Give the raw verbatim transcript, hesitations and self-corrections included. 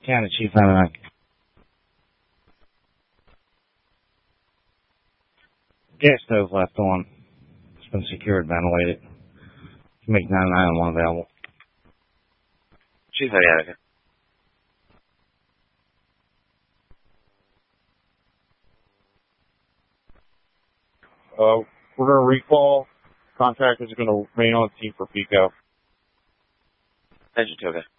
County Chief ninety-nine. Gas stove left on. It's been secured, ventilated. Make ninety-nine and one available. Chief ninety-nine. Uh, we're going to recall. Contractors are going to remain on scene for Pico. Engine two, okay.